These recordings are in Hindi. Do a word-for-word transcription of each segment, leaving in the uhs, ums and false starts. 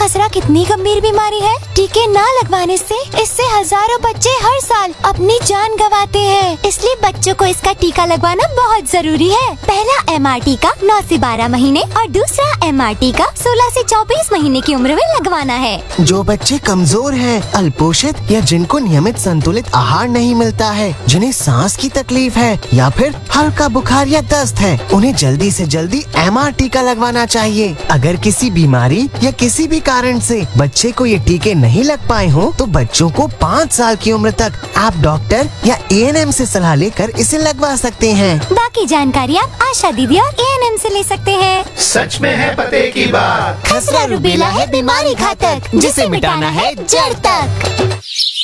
खसरा कितनी गंभीर बीमारी है। टीके न लगवाने से इससे हजारों बच्चे हर साल अपनी जान गंवाते हैं, इसलिए बच्चों को इसका टीका लगवाना बहुत जरूरी है। पहला एम आर टीका नौ से बारह महीने और दूसरा एम आर टीका सोलह से चौबीस महीने की उम्र में लगवाना है। जो बच्चे कमजोर हैं, अल्पोषित या जिनको नियमित संतुलित आहार नहीं मिलता है, जिन्हें सांस की तकलीफ है या फिर हल्का बुखार या दस्त है, उन्हें जल्दी से जल्दी एम आर टीका लगवाना चाहिए। अगर किसी बीमारी या किसी भी कारण से बच्चे को ये टीके नहीं लग पाए हो तो बच्चों को पाँच साल की उम्र तक आप डॉक्टर या ए एन एम से सलाह लेकर इसे लगवा सकते हैं। बाकी जानकारी आप आशा दीदी और ए एन एम से ले सकते हैं। सच में है पते की बात। खसरा रूबेला है बीमारी घातक, जिसे मिटाना है जड़ तक।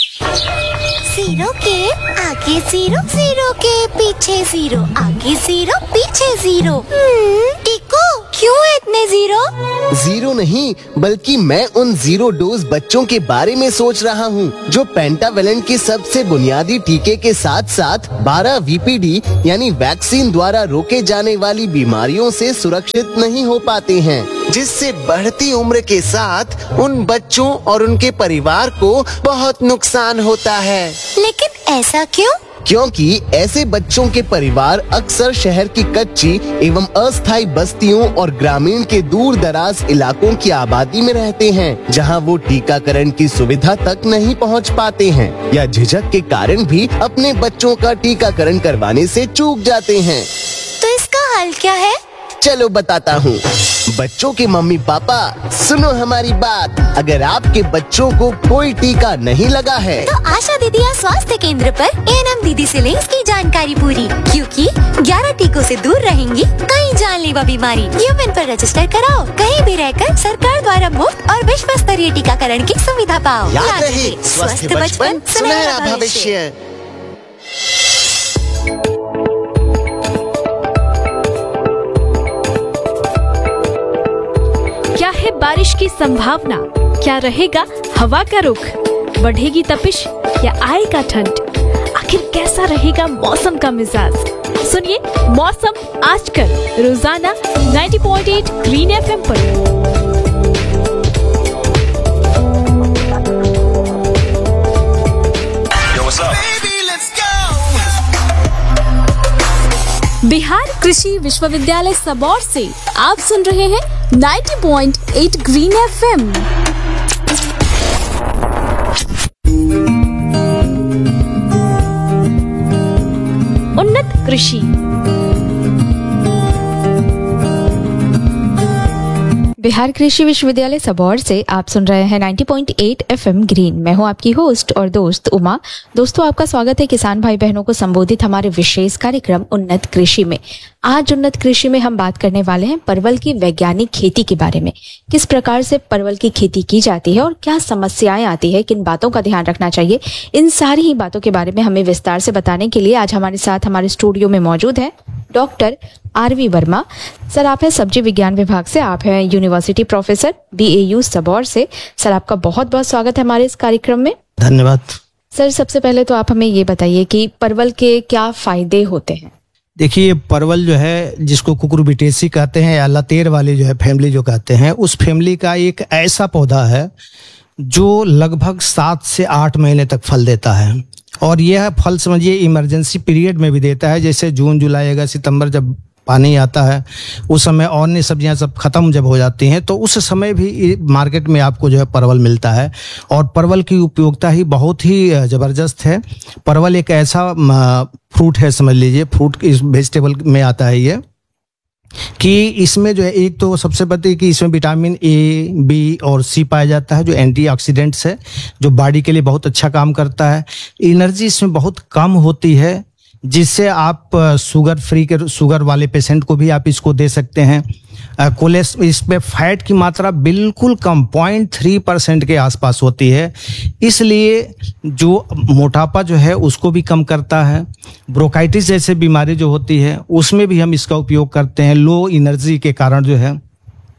जीरो के आगे जीरो, जीरो के पीछे जीरो, आगे जीरो पीछे जीरो। टीको क्यों है इतने जीरो? जीरो नहीं, बल्कि मैं उन जीरो डोज बच्चों के बारे में सोच रहा हूँ जो पेंटावेलेंट के सबसे बुनियादी टीके के साथ साथ बारह वी पी डी यानी वैक्सीन द्वारा रोके जाने वाली बीमारियों से सुरक्षित नहीं हो पाते हैं, जिससे बढ़ती उम्र के साथ उन बच्चों और उनके परिवार को बहुत नुकसान होता है। लेकिन ऐसा क्यों? क्योंकि ऐसे बच्चों के परिवार अक्सर शहर की कच्ची एवं अस्थायी बस्तियों और ग्रामीण के दूर दराज इलाकों की आबादी में रहते हैं, जहां वो टीकाकरण की सुविधा तक नहीं पहुंच पाते हैं या झिझक के कारण भी अपने बच्चों का टीकाकरण करवाने से चूक जाते हैं। तो इसका हल क्या है? चलो बताता हूँ। बच्चों के मम्मी पापा सुनो हमारी बात, अगर आपके बच्चों को कोई टीका नहीं लगा है तो आशा दीदी या स्वास्थ्य केंद्र पर ए एन एम दीदी से लें इसकी जानकारी पूरी, क्योंकि ग्यारह टीकों से दूर रहेंगी कई जानलेवा बीमारी। यूएन पर रजिस्टर कराओ, कहीं भी रहकर सरकार द्वारा मुफ्त और विश्व स्तरीय टीकाकरण की सुविधा पाओ। याद रहे, स्वस्थ बचपन सुनहरा भविष्य। क्या है बारिश की संभावना? क्या रहेगा हवा का रुख? बढ़ेगी तपिश या आएगा ठंड? आखिर कैसा रहेगा मौसम का मिजाज? सुनिए मौसम आजकल रोजाना नब्बे पॉइंट आठ ग्रीन एफ एम पर। बिहार कृषि विश्वविद्यालय सबौर से आप सुन रहे हैं नब्बे पॉइंट आठ ग्रीन एफ एम। उन्नत कृषि। बिहार कृषि विश्वविद्यालय सबौर से आप सुन रहे हैं नब्बे पॉइंट आठ एफ एम ग्रीन। मैं हूं आपकी होस्ट और दोस्त उमा। दोस्तों आपका स्वागत है किसान भाई बहनों को संबोधित हमारे विशेष कार्यक्रम उन्नत कृषि में। आज उन्नत कृषि में हम बात करने वाले हैं परवल की वैज्ञानिक खेती के बारे में। किस प्रकार से परवल की खेती की जाती है और क्या समस्याएं आती है, किन बातों का ध्यान रखना चाहिए, इन सारी ही बातों के बारे में हमें विस्तार से बताने के लिए आज हमारे साथ हमारे स्टूडियो में मौजूद है doctor R we Verma. Sir आप हैं सब्जी विज्ञान विभाग से, आप हैं university professor B A you Sabour से। सर आपका बहुत बहुत स्वागत है हमारे इस कार्यक्रम में। धन्यवाद। सर सबसे पहले तो आप हमें ये बताइए कि परवल के क्या फायदे होते हैं? देखिए परवल जो है जिसको कुकुरबिटेसी कहते हैं या लतेर वाली जो है फैमिली जो कहते हैं, उस फैमिली का एक ऐसा पौधा है जो लगभग सात से आठ महीने तक फल देता है। और यह फल समझिए इमरजेंसी पीरियड में भी देता है, जैसे जून जुलाई अगस्त सितंबर जब पानी आता है उस समय अन्य सब्जियां सब खत्म जब हो जाती हैं तो उस समय भी मार्केट में आपको जो है परवल मिलता है। और परवल की उपयोगिता ही बहुत ही ज़बरदस्त है। परवल एक ऐसा फ्रूट है, समझ लीजिए फ्रूट इस वेजिटेबल में आता है ये, कि इसमें जो है एक तो सबसे पहले कि इसमें विटामिन ए बी और सी पाया जाता है जो एंटीऑक्सीडेंट्स है, जो बॉडी के लिए बहुत अच्छा काम करता है। एनर्जी इसमें बहुत कम होती है, जिससे आप शुगर फ्री के शुगर वाले पेशेंट को भी आप इसको दे सकते हैं। कोलेस्ट इसमें फैट की मात्रा बिल्कुल कम पॉइंट थ्री परसेंट के आसपास होती है, इसलिए जो मोटापा जो है उसको भी कम करता है। ब्रोंकाइटिस जैसे बीमारी जो होती है उसमें भी हम इसका उपयोग करते हैं। लो एनर्जी के कारण जो है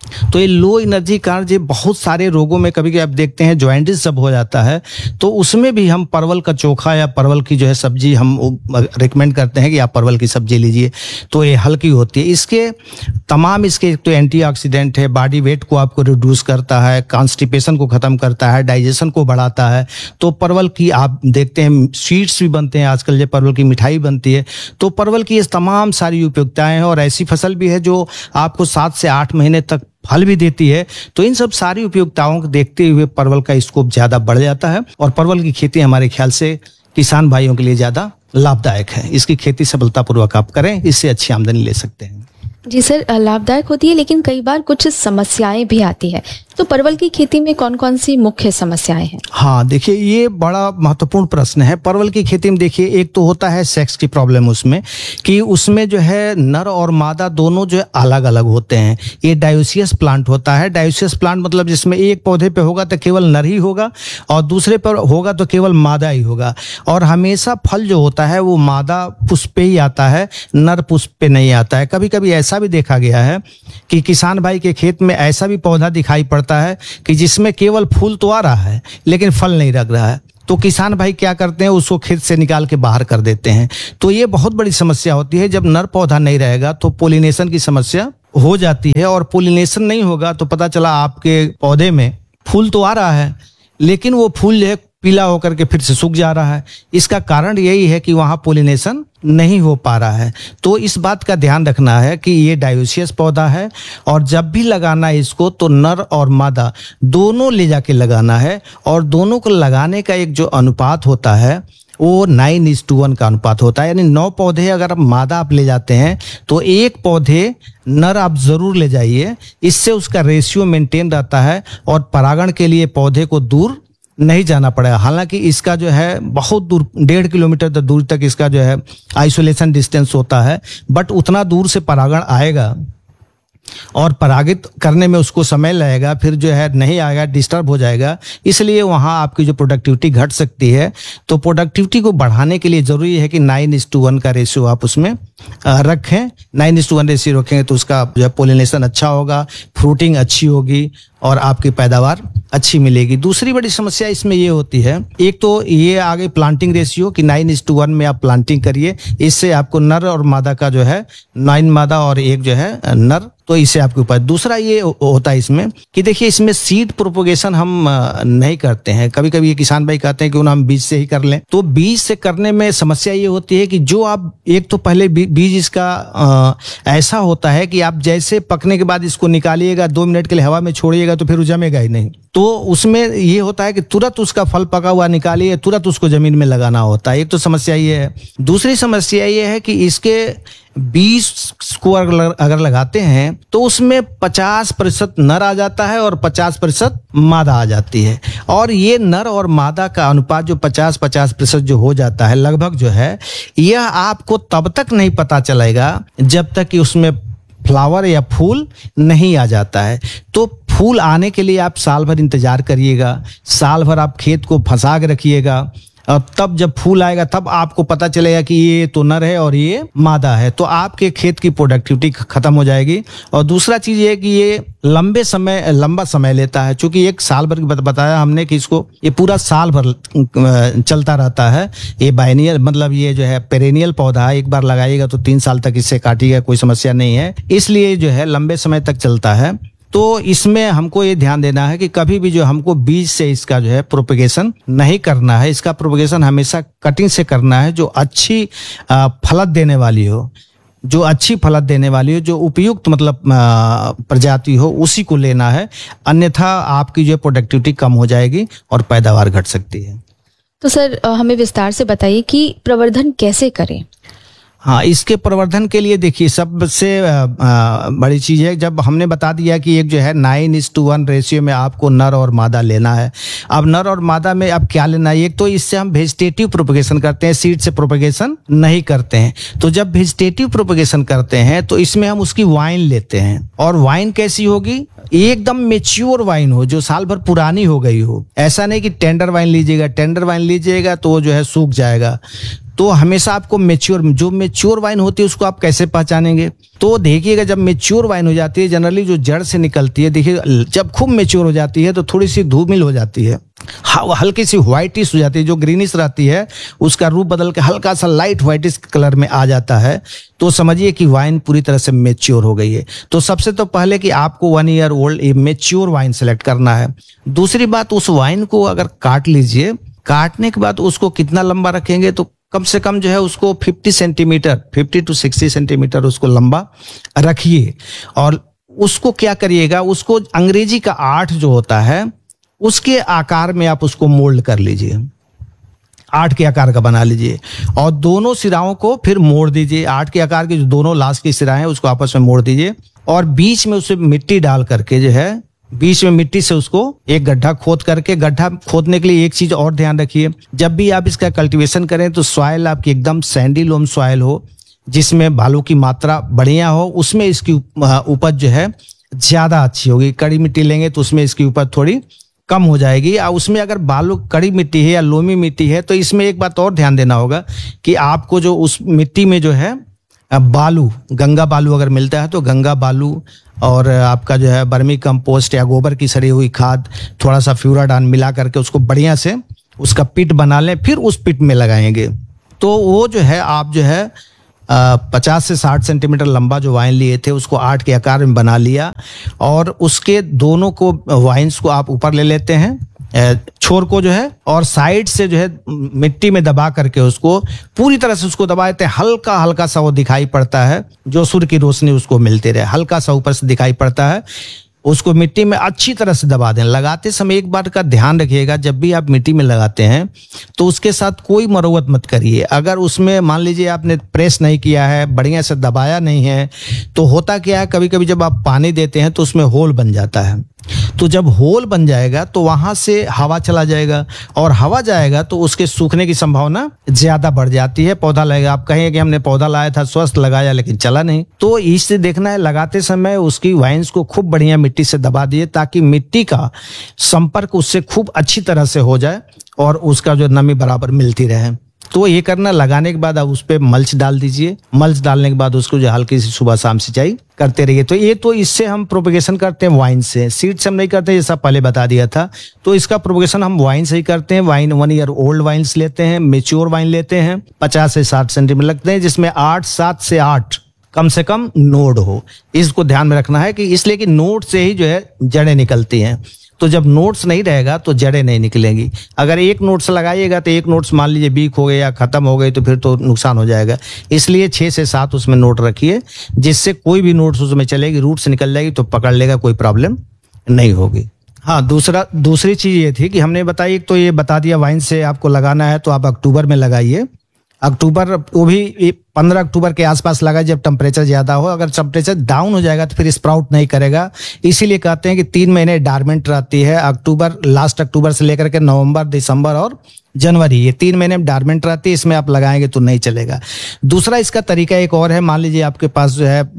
तो ये लो एनर्जी के कारण जो बहुत सारे रोगों में कभी कभी आप देखते हैं जॉइंटिस जब हो जाता है, तो उसमें भी हम परवल का चोखा या परवल की जो है सब्जी हम रिकमेंड करते हैं कि आप परवल की सब्जी लीजिए, तो ये हल्की होती है। इसके तमाम इसके तो एंटीऑक्सीडेंट है, बॉडी वेट को आपको रिड्यूस करता है, कॉन्स्टिपेशन को खत्म करता है, डाइजेशन को बढ़ाता है। तो परवल की आप देखते हैं स्वीट्स भी बनते हैं आजकल, जो परवल की मिठाई बनती है। तो परवल की ये तमाम सारी उपयोगिताएं हैं और ऐसी फसल भी है जो आपको सात से आठ महीने तक फल भी देती है। तो इन सब सारी उपयोगिताओं को देखते हुए परवल का स्कोप ज्यादा बढ़ जाता है और परवल की खेती हमारे ख्याल से किसान भाइयों के लिए ज्यादा लाभदायक है। इसकी खेती सफलतापूर्वक आप करें, इससे अच्छी आमदनी ले सकते हैं। जी सर, लाभदायक होती है, लेकिन कई बार कुछ समस्याएं भी आती है। तो परवल की खेती में कौन कौन सी मुख्य समस्याएं हैं? हाँ, देखिए ये बड़ा महत्वपूर्ण प्रश्न है। परवल की खेती में देखिए एक तो होता है सेक्स की प्रॉब्लम उसमें, कि उसमें जो है नर और मादा दोनों जो है अलग अलग होते हैं। ये डायोसियस प्लांट होता है। डायोसियस प्लांट मतलब जिसमें एक पौधे पे होगा तो केवल नर ही होगा और दूसरे पर होगा तो केवल मादा ही होगा। और हमेशा फल जो होता है वो मादा पुष्प पे ही आता है, नर पुष्प पे नहीं आता है। कभी कभी ऐसा भी देखा गया है कि किसान भाई के खेत में ऐसा भी पौधा दिखाई पड़ता है कि जिसमें केवल फूल तो आ रहा है लेकिन फल नहीं लग रहा है। तो किसान भाई क्या करते हैं, उसको खेत से निकाल के बाहर कर देते हैं। तो ये बहुत बड़ी समस्या होती है। जब नर पौधा नहीं रहेगा तो पोलिनेशन की समस्या हो जाती है और पोलिनेशन नहीं होगा तो पता चला आपके पौधे में फूल तो आ रहा है लेकिन वो फूल जो है पीला होकर के फिर से सूख जा रहा है। इसका कारण यही है कि वहां पोलिनेशन नहीं हो पा रहा है। तो इस बात का ध्यान रखना है कि ये डायोसियस पौधा है और जब भी लगाना है इसको तो नर और मादा दोनों ले जाके लगाना है। और दोनों को लगाने का एक जो अनुपात होता है वो नाइन इज टू वन का अनुपात होता है। यानी नौ पौधे अगर आप मादा आप ले जाते हैं तो एक पौधे नर आप जरूर ले जाइए। इससे उसका रेशियो मेंटेन रहता है और परागण के लिए पौधे को दूर नहीं जाना पड़ेगा। हालांकि इसका जो है बहुत दूर, डेढ़ किलोमीटर तक दूर तक इसका जो है आइसोलेशन डिस्टेंस होता है, बट उतना दूर से परागण आएगा और परागित करने में उसको समय लगेगा, फिर जो है नहीं आएगा, डिस्टर्ब हो जाएगा। इसलिए वहाँ आपकी जो प्रोडक्टिविटी घट सकती है। तो प्रोडक्टिविटी को बढ़ाने के लिए जरूरी है कि नाइन इज टू वन का रेशियो आप उसमें रखें। Nine is to one ratio रखेंगे तो उसका जो है पोलिनेशन अच्छा होगा, फ्रूटिंग अच्छी होगी और आपकी पैदावार अच्छी मिलेगी। दूसरी बड़ी समस्या इसमें ये होती है, एक तो ये आगे प्लांटिंग रेशियो कि नाइन इज टू वन में आप प्लांटिंग करिए। इससे आपको नर और मादा का जो है नाइन मादा और एक जो है नर, तो इससे आपके ऊपर। दूसरा ये होता है इसमें कि देखिए इसमें सीड प्रोपोगेशन हम नहीं करते हैं। कभी कभी ये किसान भाई कहते हैं कि उन्हें हम बीज से ही कर लें। तो बीज से करने में समस्या ये होती है कि जो आप एक तो पहले बीज इसका आ, ऐसा होता है कि आप जैसे पकने के बाद इसको निकालिएगा, दो मिनट के लिए हवा में छोड़िएगा तो फिर जमेगा ही नहीं। तो उसमें ये होता है कि तुरंत उसका फल पका हुआ निकालिए, तुरंत उसको जमीन में लगाना होता है। एक तो समस्या ये है। दूसरी समस्या ये है कि इसके बीज को अगर लगाते हैं तो उसमें पचास प्रतिशत नर आ जाता है और पचास प्रतिशत मादा आ जाती है। और ये नर और मादा का अनुपात जो पचास पचास प्रतिशत जो हो जाता है लगभग जो है, यह आपको तब तक नहीं पता चलेगा जब तक कि उसमें फ्लावर या फूल नहीं आ जाता है। तो फूल आने के लिए आप साल भर इंतजार करिएगा, साल भर आप खेत को फंसा के रखिएगा और तब जब फूल आएगा तब आपको पता चलेगा कि ये तो नर है और ये मादा है। तो आपके खेत की प्रोडक्टिविटी खत्म हो जाएगी। और दूसरा चीज ये कि ये लंबे समय लंबा समय लेता है, क्योंकि एक साल भर की बताया हमने कि इसको ये पूरा साल भर चलता रहता है। ये बायनियल मतलब ये जो है पेरेनियल पौधा है, एक बार लगाइएगा तो तीन साल तक इससे काटिएगा, कोई समस्या नहीं है। इसलिए जो है लंबे समय तक चलता है। तो इसमें हमको ये ध्यान देना है कि कभी भी जो हमको बीज से इसका जो है प्रोपेगेशन नहीं करना है। इसका प्रोपेगेशन हमेशा कटिंग से करना है, जो अच्छी फलत देने वाली हो, जो अच्छी फलत देने वाली हो, जो उपयुक्त मतलब प्रजाति हो, उसी को लेना है। अन्यथा आपकी जो प्रोडक्टिविटी कम हो जाएगी और पैदावार घट सकती है। तो सर हमें विस्तार से बताइए कि प्रवर्धन कैसे करें? हाँ, इसके प्रवर्धन के लिए देखिए सबसे बड़ी चीज है, जब हमने बता दिया कि एक जो है nine is to one ratio में आपको नर और मादा लेना है। अब नर और मादा में अब क्या लेना है, एक तो इससे हम वेजिटेटिव प्रोपेगेशन करते हैं, सीड से प्रोपेगेशन नहीं करते हैं। तो जब वेजिटेटिव प्रोपेगेशन करते हैं तो इसमें हम उसकी वाइन लेते हैं। और वाइन कैसी होगी, एकदम मेच्योर वाइन हो, जो साल भर पुरानी हो गई हो। ऐसा नहीं कि टेंडर वाइन लीजिएगा, टेंडर वाइन लीजिएगा तो जो है सूख जाएगा। तो हमेशा आपको मेच्योर, जो मेच्योर वाइन होती है उसको आप कैसे पहचानेंगे? तो देखिएगा जब मेच्योर वाइन हो जाती है, जनरली जो जड़ से निकलती है, देखिए जब खूब मेच्योर हो जाती है तो थोड़ी सी धूमिल हो जाती है, हल्की सी व्हाइटिश हो जाती है, जो ग्रीनिश रहती है उसका रूप बदल के हल्का सा लाइट व्हाइटिश कलर में आ जाता है, तो समझिए कि वाइन पूरी तरह से मेच्योर हो गई है। तो सबसे तो पहले कि आपको one year old a mature wine select करना है। दूसरी बात, उस वाइन को अगर काट लीजिए, काटने के बाद उसको कितना लंबा रखेंगे, तो कम से कम जो है उसको पचास सेंटीमीटर पचास टू साठ सेंटीमीटर उसको लंबा रखिए। और उसको क्या करिएगा, उसको अंग्रेजी का आठ जो होता है उसके आकार में आप उसको मोल्ड कर लीजिए, आठ के आकार का बना लीजिए और दोनों सिराओं को फिर मोड़ दीजिए। आठ के आकार के जो दोनों लास्ट की सिराएं हैं उसको आपस में मोड़ दीजिए और बीच में उसे मिट्टी डाल करके जो है, बीच में मिट्टी से उसको एक गड्ढा खोद करके, गड्ढा खोदने के लिए एक चीज और ध्यान रखिए, जब भी आप इसका कल्टीवेशन करें तो सॉइल आपकी एकदम सैंडी लोम सॉइल हो, जिसमें बालू की मात्रा बढ़िया हो, उसमें इसकी उपज जो है ज्यादा अच्छी होगी। कड़ी मिट्टी लेंगे तो उसमें इसकी उपज थोड़ी कम हो जाएगी। और उसमें अगर बालू कड़ी मिट्टी है या लोमी मिट्टी है तो इसमें एक बात और ध्यान देना होगा कि आपको जो उस मिट्टी में जो है बालू, गंगा बालू अगर मिलता है तो गंगा बालू और आपका जो है बर्मी कंपोस्ट या गोबर की सड़ी हुई खाद, थोड़ा सा फ्यूराडान मिला करके उसको बढ़िया से उसका पिट बना लें, फिर उस पिट में लगाएंगे तो वो जो है आप जो है पचास से साठ सेंटीमीटर लंबा जो वाइन लिए थे उसको आठ के आकार में बना लिया और उसके दोनों को वाइन्स को आप ऊपर ले लेते हैं, छोर को जो है, और साइड से जो है मिट्टी में दबा करके उसको पूरी तरह से उसको दबा देते हैं। हल्का हल्का सा वो दिखाई पड़ता है, जो सूर्य की रोशनी उसको मिलती रहे, हल्का सा ऊपर से दिखाई पड़ता है, उसको मिट्टी में अच्छी तरह से दबा दें। लगाते समय एक बात का ध्यान रखिएगा, जब भी आप मिट्टी में लगाते हैं तो उसके साथ कोई मरम्मत मत करिए। अगर उसमें मान लीजिए आपने प्रेस नहीं किया है, बढ़िया से दबाया नहीं है, तो होता क्या है, कभी कभी जब आप पानी देते हैं तो उसमें होल बन जाता है। तो जब होल बन जाएगा तो वहां से हवा चला जाएगा और हवा जाएगा तो उसके सूखने की संभावना ज्यादा बढ़ जाती है। पौधा लगेगा, आप कहेंगे कि हमने पौधा लाया था, स्वस्थ लगाया, लेकिन चला नहीं। तो इससे देखना है, लगाते समय उसकी वाइन्स को खूब बढ़िया मिट्टी से दबा दिए ताकि मिट्टी का संपर्क उससे खूब अच्छी तरह से हो जाए और उसका जो नमी बराबर मिलती रहे। तो ये करना, लगाने के बाद आप उस पर मल्च डाल दीजिए। मल्च डालने के बाद उसको जो हल्की सी सुबह शाम सिंचाई करते रहिए। तो ये तो इससे हम प्रोपेगेशन करते हैं वाइन से, सीड से हम नहीं करते, जैसा पहले बता दिया था। तो इसका प्रोपेगेशन हम वाइन से ही करते हैं। Wine one year old wines लेते हैं, मेच्योर वाइन लेते हैं, पचास से साठ सेंटीमीटर लगते हैं, जिसमें आठ सात से आठ कम से कम नोड हो। इसको ध्यान में रखना है कि इसलिए कि नोड से ही जो है जड़ें निकलती हैं। तो जब नोट्स नहीं रहेगा तो जड़ें नहीं निकलेंगी। अगर एक नोट्स लगाइएगा तो एक नोट्स मान लीजिए वीक हो गए या खत्म हो गए तो फिर तो नुकसान हो जाएगा। इसलिए छः से सात उसमें नोट रखिए, जिससे कोई भी नोट्स उसमें चलेगी, रूट से निकल जाएगी तो पकड़ लेगा, कोई प्रॉब्लम नहीं होगी। हाँ, दूसरा दूसरी चीज़ ये थी कि हमने बताई, तो ये बता दिया वाइन से आपको लगाना है तो आप अक्टूबर में लगाइए। अक्टूबर, वो भी पंद्रह अक्टूबर के आसपास लगाए जब टेम्परेचर ज्यादा हो। अगर टेम्परेचर डाउन हो जाएगा तो फिर स्प्राउट नहीं करेगा। इसीलिए कहते हैं कि तीन महीने डार्मेंट रहती है, अक्टूबर, लास्ट अक्टूबर से लेकर के नवंबर, दिसंबर और जनवरी, ये तीन महीने में डार्मेंट रहती है। इसमें आप लगाएंगे तो नहीं चलेगा। दूसरा इसका तरीका एक और है, मान लीजिए आपके पास जो है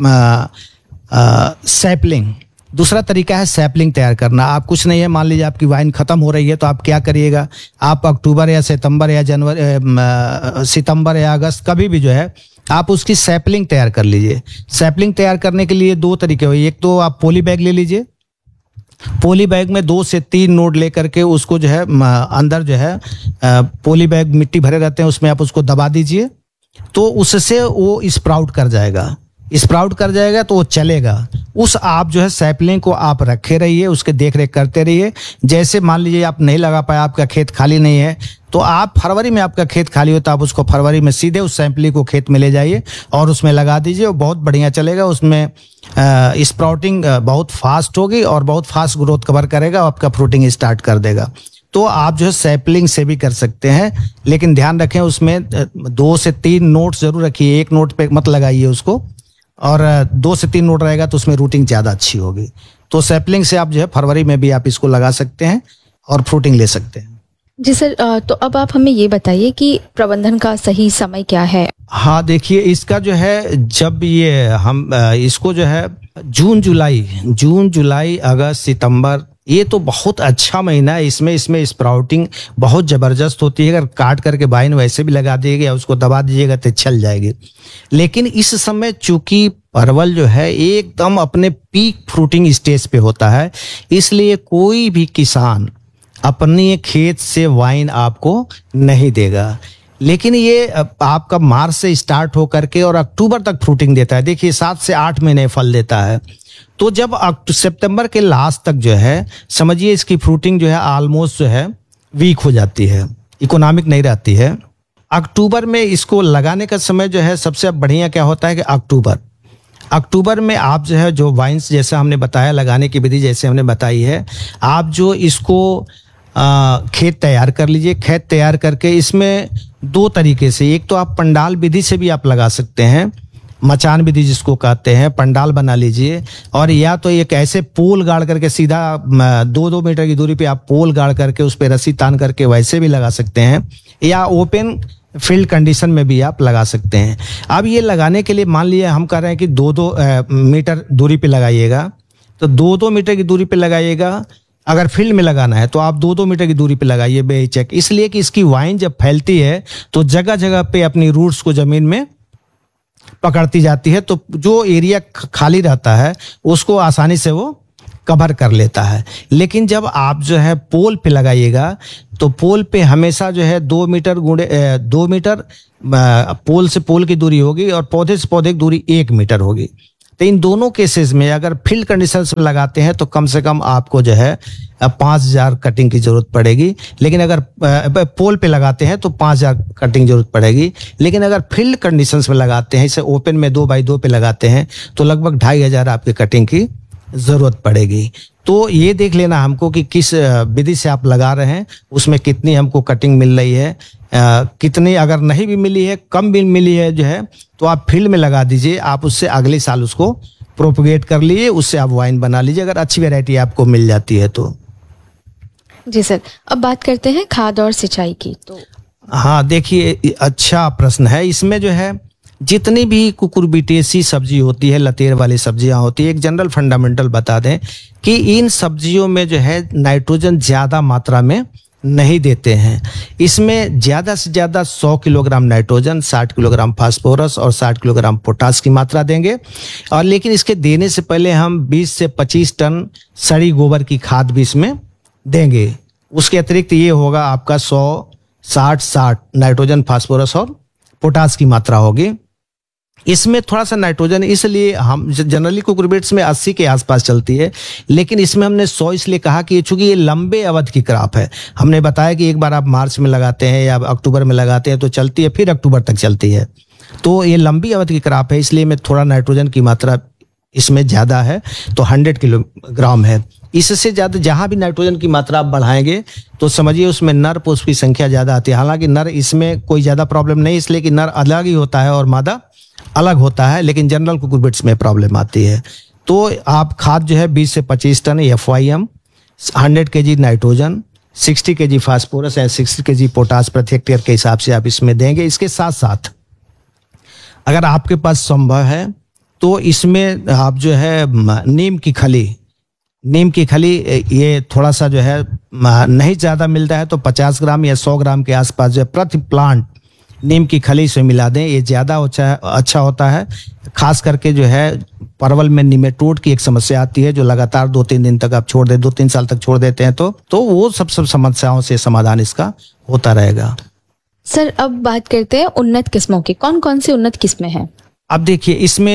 सैपलिंग, दूसरा तरीका है सैपलिंग तैयार करना। आप कुछ नहीं है, मान लीजिए आपकी वाइन खत्म हो रही है तो आप क्या करिएगा, आप अक्टूबर या सितंबर या जनवरी, सितंबर या अगस्त, कभी भी जो है आप उसकी सैपलिंग तैयार कर लीजिए। सैपलिंग तैयार करने के लिए दो तरीके हुए, एक तो आप पोली बैग ले लीजिए, पोली बैग में दो से तीन नोड लेकर के उसको जो है अंदर जो है पोली बैग मिट्टी भरे रहते हैं उसमें आप उसको दबा दीजिए, तो उससे वो स्प्राउट कर जाएगा। स्प्राउट कर जाएगा तो वो चलेगा। उस आप जो है सैपलिंग को आप रखे रहिए, उसके देख रेख करते रहिए। जैसे मान लीजिए आप नहीं लगा पाए, आपका खेत खाली नहीं है, तो आप फरवरी में आपका खेत खाली हो तो आप उसको फरवरी में सीधे उस सैंपलिंग को खेत में ले जाइए और उसमें लगा दीजिए। वो बहुत बढ़िया चलेगा। उसमें स्प्राउटिंग बहुत फास्ट होगी और बहुत फास्ट ग्रोथ कवर करेगा, आपका फ्रूटिंग स्टार्ट कर देगा। तो आप जो है सैपलिंग से भी कर सकते हैं, लेकिन ध्यान रखें उसमें दो से तीन नोट जरूर रखिए, एक नोट पे मत लगाइए उसको, और दो से तीन नोट रहेगा तो उसमें रूटिंग ज़्यादा अच्छी होगी। तो सैपलिंग से आप जो है फरवरी में भी आप इसको लगा सकते हैं और फ्रूटिंग ले सकते हैं। जी सर, तो अब आप हमें ये बताइए कि प्रबंधन का सही समय क्या है? हाँ, देखिए इसका जो है, जब ये हम इसको जो है जून जुलाई जून जुलाई अगस्त सितंबर ये तो बहुत अच्छा महीना है। इसमें इसमें स्प्राउटिंग बहुत ज़बरदस्त होती है। अगर काट करके वाइन वैसे भी लगा दीजिएगा या उसको दबा दीजिएगा तो चल जाएगी। लेकिन इस समय चूंकि परवल जो है एकदम अपने पीक फ्रूटिंग स्टेज पे होता है, इसलिए कोई भी किसान अपने खेत से वाइन आपको नहीं देगा। लेकिन ये आपका मार्च से स्टार्ट होकर के और अक्टूबर तक फ्रूटिंग देता है। देखिए सात से आठ महीने फल देता है। तो जब सितंबर के लास्ट तक जो है समझिए इसकी फ्रूटिंग जो है ऑलमोस्ट जो है वीक हो जाती है, इकोनॉमिक नहीं रहती है। अक्टूबर में इसको लगाने का समय जो है सबसे बढ़िया क्या होता है कि अक्टूबर अक्टूबर में आप जो है जो वाइन्स जैसा हमने बताया लगाने की विधि जैसे हमने बताई है, आप जो इसको आ, खेत तैयार कर लीजिए। खेत तैयार करके इसमें दो तरीके से, एक तो आप पंडाल विधि से भी आप लगा सकते हैं, मचान विधि जिसको कहते हैं, पंडाल बना लीजिए। और या तो एक ऐसे पोल गाड़ करके सीधा दो दो मीटर की दूरी पे आप पोल गाड़ करके उस पर रस्सी तान करके वैसे भी लगा सकते हैं, या ओपन फील्ड कंडीशन में भी आप लगा सकते हैं। अब ये लगाने के लिए मान लीजिए हम कह रहे हैं कि दो दो मीटर दूरी पे लगाइएगा, तो दो दो मीटर की दूरी पे लगाइएगा। अगर फील्ड में लगाना है तो आप दो दो मीटर की दूरी पे लगाइए बेहिचक, इसलिए कि इसकी वाइन जब फैलती है तो जगह जगह पे अपनी रूट्स को जमीन में पकड़ती जाती है, तो जो एरिया खाली रहता है उसको आसानी से वो कवर कर लेता है। लेकिन जब आप जो है पोल पे लगाइएगा तो पोल पे हमेशा जो है दो मीटर गुणे दो मीटर पोल से पोल की दूरी होगी और पौधे से पौधे की दूरी एक मीटर होगी। तो इन दोनों केसेस में अगर फील्ड कंडीशंस में लगाते हैं तो कम से कम आपको जो है पाँच हजार कटिंग की जरूरत पड़ेगी। लेकिन अगर पोल पे लगाते हैं तो पाँच हजार कटिंग की जरूरत पड़ेगी। लेकिन अगर फील्ड कंडीशंस में लगाते हैं, इसे ओपन में दो बाई दो पे लगाते हैं, तो लगभग ढाई हजार आपके कटिंग की जरूरत पड़ेगी। तो ये देख लेना हमको कि किस विधि से आप लगा रहे हैं, उसमें कितनी हमको कटिंग मिल रही है, आ, कितनी अगर नहीं भी मिली है, कम भी मिली है जो है, तो आप फील्ड में लगा दीजिए। आप उससे अगले साल उसको प्रोपगेट कर लीजिए, उससे आप वाइन बना लीजिए अगर अच्छी वैरायटी आपको मिल जाती है तो। जी सर, अब बात करते हैं खाद और सिंचाई की। तो हाँ देखिए, अच्छा प्रश्न है। इसमें जो है जितनी भी कुकुरबिटेसी सब्जी होती है, लतेर वाली सब्जियां होती है, एक जनरल फंडामेंटल बता दें कि इन सब्जियों में जो है नाइट्रोजन ज्यादा मात्रा में नहीं देते हैं। इसमें ज्यादा से ज्यादा सौ किलोग्राम नाइट्रोजन, साठ किलोग्राम फास्फोरस और साठ किलोग्राम पोटास की मात्रा देंगे। और लेकिन इसके देने से पहले हम बीस से पच्चीस टन सड़ी गोबर की खाद भी इसमें देंगे। उसके अतिरिक्त ये होगा आपका सौ साठ साठ नाइट्रोजन, फास्फोरस और पोटास की मात्रा होगी। इसमें थोड़ा सा नाइट्रोजन इसलिए हम जनरली कुकुरबिट्स में अस्सी के आसपास चलती है, लेकिन इसमें हमने सौ इसलिए कहा कि चूंकि ये लंबे अवधि की क्रॉप है। हमने बताया कि एक बार आप मार्च में लगाते हैं या अक्टूबर में लगाते हैं तो चलती है, फिर अक्टूबर तक चलती है। तो ये लंबी अवधि की क्रॉप है, इसलिए में थोड़ा नाइट्रोजन की मात्रा इसमें ज्यादा है, तो हंड्रेड किलोग्राम है। इससे ज्यादा जहां भी नाइट्रोजन की मात्रा आप बढ़ाएंगे तो समझिए उसमें नर पुष्प की संख्या ज्यादा आती है। हालांकि नर इसमें कोई ज्यादा प्रॉब्लम नहीं, इसलिए कि नर अलग ही होता है और मादा अलग होता है, लेकिन जनरल कुकुरबिट्स में प्रॉब्लम आती है। तो आप खाद जो है बीस से पच्चीस ton F Y M, hundred के जी नाइट्रोजन, सिक्सटी के जी फास्फोरस या सिक्सटी के जी पोटास प्रति हेक्टेयर के हिसाब से आप इसमें देंगे। इसके साथ साथ अगर आपके पास संभव है तो इसमें आप जो है नीम की खली नीम की खली ये थोड़ा सा जो है नहीं ज़्यादा मिलता है तो पचास ग्राम या सौ ग्राम के आसपास जो है प्रति प्लांट नीम की खली से मिला दें। ये ज़्यादा अच्छा अच्छा होता है। खास करके जो है परवल में निमेटोड की एक समस्या आती है जो लगातार दो तीन दिन तक आप छोड़ दे दो तीन साल तक छोड़ देते हैं तो तो वो सब सब समस्याओं से समाधान इसका होता रहेगा। सर अब बात करते हैं उन्नत किस्मों की। कौन कौन सी उन्नत किस्में हैं? अब देखिए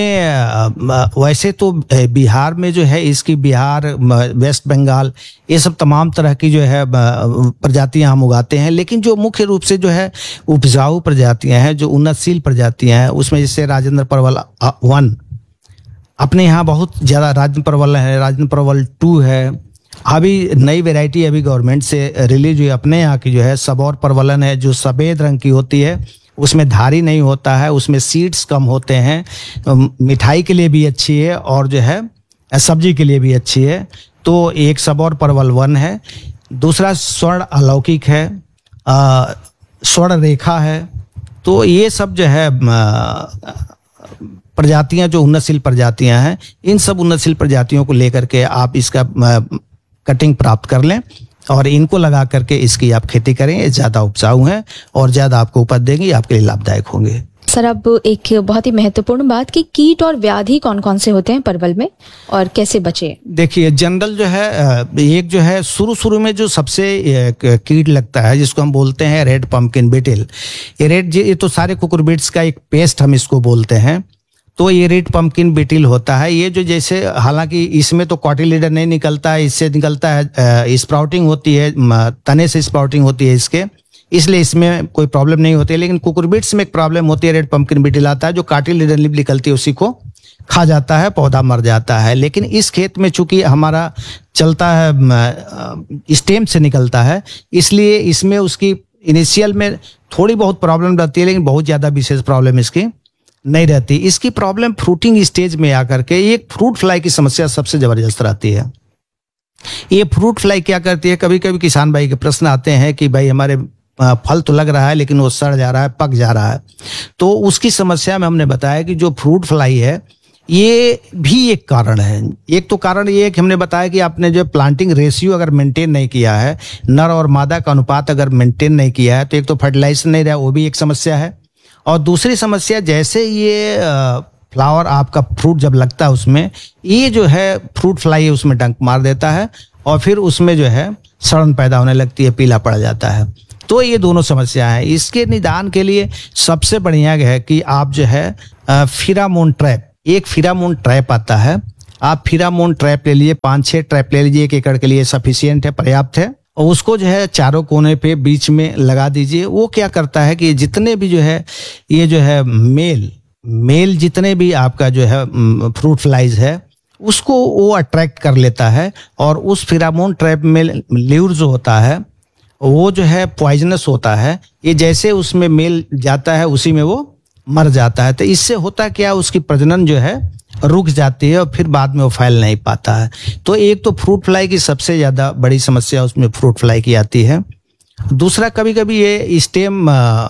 इसमें वैसे तो बिहार में जो है इसकी बिहार, वेस्ट बंगाल, ये सब तमाम तरह की जो है प्रजातियां हम उगाते हैं। लेकिन जो मुख्य रूप से जो है उपजाऊ प्रजातियां हैं, जो उन्नतशील प्रजातियां हैं, उसमें जैसे राजेंद्र परवल वन अपने यहाँ बहुत ज़्यादा, राजेंद्र परवल है, राजेंद्र परवल टू है। अभी नई वैरायटी अभी गवर्नमेंट से रिलीज हुई अपने यहाँ की जो है सबौर परवलन है, जो सफ़ेद रंग की होती है, उसमें धारी नहीं होता है, उसमें सीड्स कम होते हैं, मिठाई के लिए भी अच्छी है और जो है सब्जी के लिए भी अच्छी है। तो एक सबौर परवल वन है। दूसरा स्वर्ण अलौकिक है, स्वर्ण रेखा है। तो ये सब जो है प्रजातियां जो उन्नतशील प्रजातियां हैं, इन सब उन्नतशील प्रजातियों को लेकर के आप इसका कटिंग प्राप्त कर लें और इनको लगा करके इसकी आप खेती करें। ये ज़्यादा उपजाऊ हैं और ज़्यादा आपको उपज देंगे, आपके लिए लाभदायक होंगे। सर, अब एक बहुत ही महत्वपूर्ण बात कि कीट और व्याधि कौन कौन से होते हैं परवल में और कैसे बचे? देखिए, जनरल जो है एक जो है शुरू शुरू में जो सबसे कीट लगता है जिसको हम बोलते हैं रेड पम्पकिन बीटल। ये रेड ये तो सारे कुकुरबिट्स का एक पेस्ट हम इसको बोलते हैं। तो ये रेड पम्पकिन बीटल होता है। ये जो जैसे हालांकि इसमें तो कॉटिलीडर नहीं निकलता है, इससे निकलता है स्प्राउटिंग होती है, तने से स्प्राउटिंग होती है इसके, इसलिए इसमें कोई प्रॉब्लम नहीं होती है। लेकिन कुकुरबिट्स में एक प्रॉब्लम होती है, रेड पम्पकिन बीटल आता है जो कार्टिलीडर निकलती है उसी को खा जाता है, पौधा मर जाता है। लेकिन इस खेत में चूंकि हमारा चलता है स्टेम से निकलता है, इसलिए इसमें उसकी इनिशियल में थोड़ी बहुत प्रॉब्लम रहती है, लेकिन बहुत ज़्यादा विशेष प्रॉब्लम इसकी नहीं रहती। इसकी प्रॉब्लम फ्रूटिंग स्टेज में आकर के एक फ्रूट फ्लाई की समस्या सबसे जबरदस्त रहती है। ये फ्रूट फ्लाई क्या करती है, कभी कभी किसान भाई के प्रश्न आते हैं कि भाई हमारे फल तो लग रहा है लेकिन वो सड़ जा रहा है, पक जा रहा है। तो उसकी समस्या में हमने बताया कि जो फ्रूट फ्लाई है ये भी एक कारण है। एक तो कारण ये है कि हमने बताया कि आपने जो प्लांटिंग रेशियो अगर मेंटेन नहीं किया है, नर और मादा का अनुपात अगर मेंटेन नहीं किया है, तो एक तो फर्टिलाइजेशन नहीं रहा, वो भी एक समस्या है। और दूसरी समस्या, जैसे ये फ्लावर आपका फ्रूट जब लगता है उसमें ये जो है फ्रूट फ्लाई उसमें डंक मार देता है और फिर उसमें जो है सड़न पैदा होने लगती है, पीला पड़ जाता है। तो ये दोनों समस्या है। इसके निदान के लिए सबसे बढ़िया है कि आप जो है फिरामोन ट्रैप, एक फिरामोन ट्रैप आता है, आप फिरामोन ट्रैप ले लीजिए, पाँच छः ट्रैप ले लीजिए, एक एकड़ के लिए सफिशियंट है, पर्याप्त है। और उसको जो है चारों कोने पे बीच में लगा दीजिए। वो क्या करता है कि जितने भी जो है ये जो है मेल मेल जितने भी आपका जो है फ्रूट फ्लाइज है उसको वो अट्रैक्ट कर लेता है। और उस फिरामोन ट्रैप में ल्यूर जो होता है वो जो है पॉइजनस होता है, ये जैसे उसमें मेल जाता है उसी में वो मर जाता है। तो इससे होता क्या, उसकी प्रजनन जो है रुक जाती है और फिर बाद में वो फैल नहीं पाता है। तो एक तो फ्रूट फ्लाई की सबसे ज़्यादा बड़ी समस्या उसमें फ्रूट फ्लाई की आती है। दूसरा, कभी कभी ये स्टेम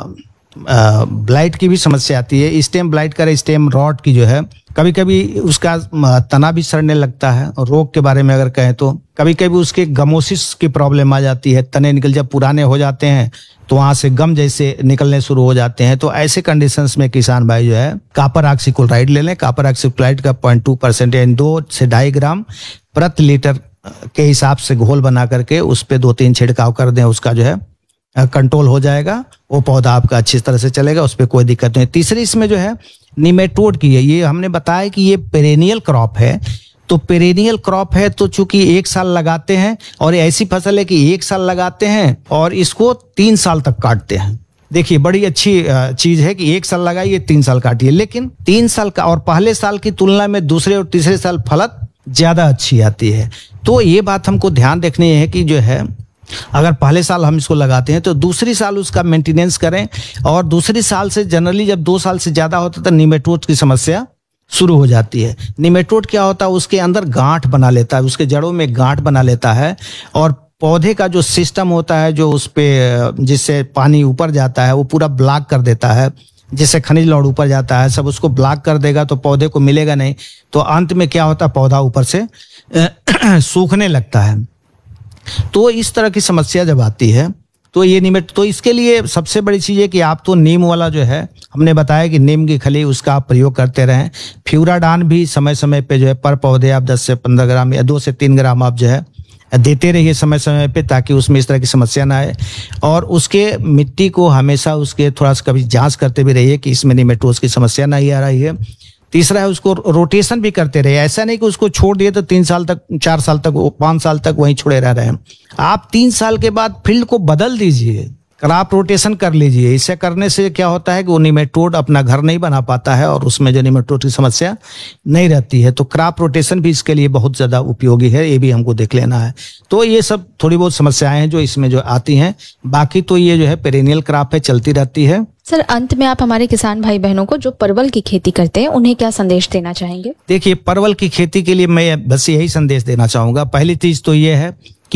ब्लाइट की भी समस्या आती है। स्टेम ब्लाइट कर स्टेम रॉट की जो है कभी कभी उसका तना भी सड़ने लगता है। और रोग के बारे में अगर कहें तो कभी कभी उसके गमोसिस की प्रॉब्लम आ जाती है, तने निकल जब पुराने हो जाते हैं तो वहां से गम जैसे निकलने शुरू हो जाते हैं। तो ऐसे कंडीशंस में किसान भाई जो है कॉपर ऑक्सीक्लोराइड ले लें। कॉपर ऑक्सीक्लोराइड का पॉइंट टू परसेंट यानी दो से ढाई ग्राम प्रति लीटर के हिसाब से घोल बना करके उस पर दो तीन छिड़काव कर दें, उसका जो है कंट्रोल हो जाएगा, वो पौधा आपका अच्छी तरह से चलेगा, उस पर कोई दिक्कत नहीं। तीसरी इसमें जो है निमेटोड की है। ये हमने बताया कि ये पेरेनियल क्रॉप है। तो पेरेनियल क्रॉप है तो चूंकि एक साल लगाते हैं और ऐसी फसल है कि एक साल लगाते हैं और इसको तीन साल तक काटते हैं। देखिए, बड़ी अच्छी चीज है कि एक साल लगाइए, तीन साल काटिए। लेकिन तीन साल का और पहले साल की तुलना में दूसरे और तीसरे साल फलत ज्यादा अच्छी आती है। तो ये बात हमको ध्यान रखनी है कि जो है अगर पहले साल हम इसको लगाते हैं तो दूसरी साल उसका मेंटेनेंस करें। और दूसरी साल से जनरली जब दो साल से ज्यादा होता है तो निमेटोड की समस्या शुरू हो जाती है। निमेटोड क्या होता है, उसके अंदर गांठ बना लेता है, उसके जड़ों में गांठ बना लेता है और पौधे का जो सिस्टम होता है जो उस पे जिससे पानी ऊपर जाता है वो पूरा ब्लॉक कर देता है। जिससे खनिज लौड़ ऊपर जाता है सब उसको ब्लॉक कर देगा तो पौधे को मिलेगा नहीं। तो अंत में क्या होता है, पौधा ऊपर से सूखने लगता है। तो इस तरह की समस्या जब आती है तो ये निमेट तो इसके लिए सबसे बड़ी चीज़ है कि आप तो नीम वाला जो है हमने बताया कि नीम की खली उसका आप प्रयोग करते रहें। फ्यूराडान भी समय समय पे जो है पर पौधे आप दस से पंद्रह ग्राम या दो से तीन ग्राम आप जो है देते रहिए समय समय पे, ताकि उसमें इस तरह की समस्या ना आए। और उसके मिट्टी को हमेशा उसके थोड़ा सा कभी जांच करते भी रहिए कि इसमें निमेटोड की समस्या नहीं आ रही है। तीसरा है उसको रोटेशन भी करते रहे। ऐसा नहीं कि उसको छोड़ दिए तो तीन साल तक, चार साल तक, पाँच साल तक वहीं छोड़े रह रहे हैं। आप तीन साल के बाद फील्ड को बदल दीजिए, क्रॉप रोटेशन कर लीजिए। इससे करने से क्या होता है कि वो निमेटोड अपना घर नहीं बना पाता है और उसमें जो निमेटोड की समस्या नहीं रहती है। तो क्रॉप रोटेशन भी इसके लिए बहुत ज़्यादा उपयोगी है, ये भी हमको देख लेना है। तो ये सब थोड़ी बहुत समस्याएं हैं जो इसमें जो आती हैं। बाकी तो ये जो है पेरेनियल क्रॉप है, चलती रहती है। सर, अंत में आप हमारे किसान भाई बहनों को जो परवल की खेती करते हैं उन्हें क्या संदेश देना चाहेंगे? देखिए, परवल की खेती के लिए मैं बस यही संदेश देना चाहूँगा। पहली चीज़ तो ये है कि ये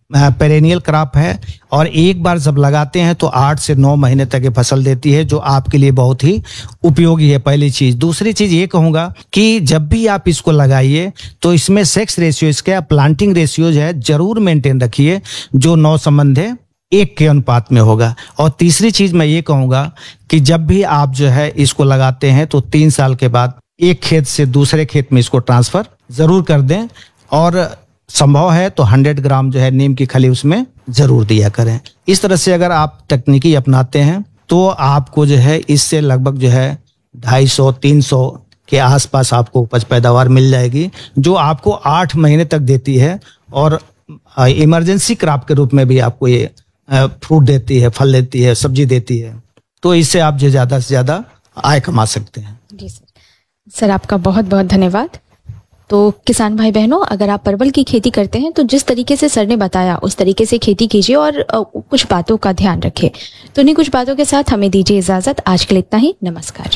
पेरेनियल क्रॉप है और एक बार जब लगाते हैं तो आठ से नौ महीने तक ये फसल देती है, जो आपके लिए बहुत ही उपयोगी है। पहली चीज। दूसरी चीज ये कहूंगा कि जब भी आप इसको लगाइए तो इसमें सेक्स रेशियो, इसका प्लांटिंग रेशियो जो है जरूर मेंटेन रखिए, जो नौ संबंध है एक के अनुपात में होगा। और तीसरी चीज मैं ये कहूंगा कि जब भी आप जो है इसको लगाते हैं तो तीन साल के बाद एक खेत से दूसरे खेत में इसको ट्रांसफर जरूर कर दें, और संभव है तो सौ ग्राम जो है नीम की खली उसमें जरूर दिया करें। इस तरह से अगर आप तकनीकी अपनाते हैं तो आपको जो है इससे लगभग जो है ढाई सौ तीन सौ के आसपास आपको उपज पैदावार मिल जाएगी, जो आपको आठ महीने तक देती है और इमरजेंसी क्रॉप के रूप में भी आपको ये फ्रूट देती है, फल देती है, सब्जी देती है। तो इससे आप जो ज्यादा से ज्यादा आय कमा सकते हैं। जी सर। सर आपका बहुत बहुत धन्यवाद। तो किसान भाई बहनों, अगर आप परवल की खेती करते हैं तो जिस तरीके से सर ने बताया उस तरीके से खेती कीजिए और कुछ बातों का ध्यान रखें। तो इन्हीं कुछ बातों के साथ हमें दीजिए इजाजत। आज के लिए इतना ही। नमस्कार।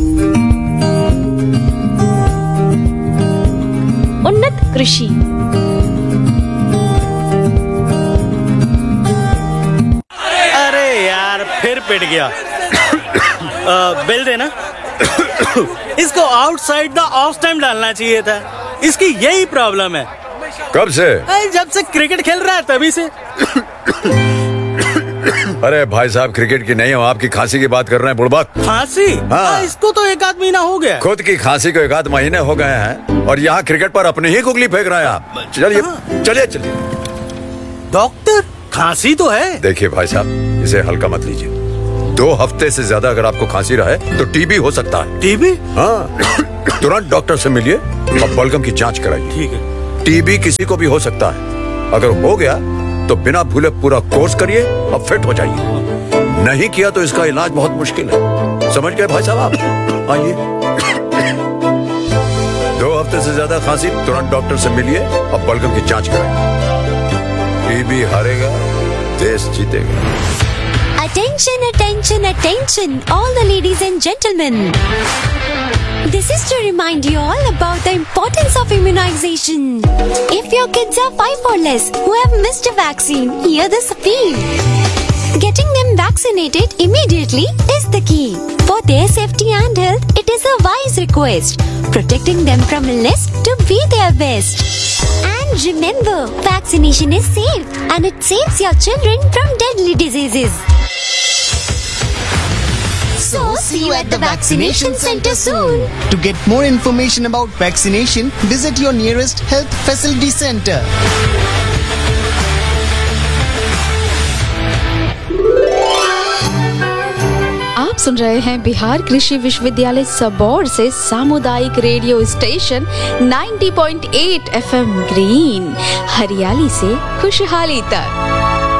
उन्नत कृषि। अरे यार फिर पिट गया। आ, बिल देना। इसको आउटसाइड द ऑफ टाइम डालना चाहिए था। इसकी यही प्रॉब्लम है। कब से? जब से क्रिकेट खेल रहा है तभी से। अरे भाई साहब, क्रिकेट की नहीं हो, आपकी खांसी की बात कर रहे हैं बुड़बक। खांसी? हाँ। इसको तो एक आध महीना हो गया। खुद की खांसी को एक आध महीने हो गए हैं और यहाँ क्रिकेट पर अपनी ही कुगली फेंक रहे हैं आप। चलिए चलिए चलिए। डॉक्टर, खांसी तो है। देखिए भाई साहब, इसे हल्का मत लीजिए। दो हफ्ते से ज्यादा अगर आपको खांसी रहे तो टीबी हो सकता है। टीबी? हाँ। तुरंत डॉक्टर से मिलिए और बलगम की जांच कराइए। ठीक है। टीबी किसी को भी हो सकता है। अगर हो गया तो बिना भूले पूरा कोर्स करिए और फिट हो जाइए। नहीं किया तो इसका इलाज बहुत मुश्किल है। समझ गए भाई साहब आप? आइए। दो हफ्ते से ज्यादा खांसी, तुरंत डॉक्टर से मिलिए और बलगम की जांच कराइए। टीबी हारेगा, देश जीतेगा। Attention, attention, attention, all the ladies and gentlemen. This is to remind you all about the importance of immunization. If your kids are five or less who have missed a vaccine, hear this appeal. Getting them vaccinated immediately is the key. For their safety and health, it is a wise request. Protecting them from illness to be their best. And remember, vaccination is safe and it saves your children from deadly diseases. So, see you at the vaccination center soon. To get more information about vaccination, visit your nearest health facility center. आप सुन रहे हैं बिहार कृषि विश्वविद्यालय सबौर से सामुदायिक रेडियो स्टेशन नब्बे पॉइंट आठ एफएम ग्रीन, हरियाली से खुशहाली तक।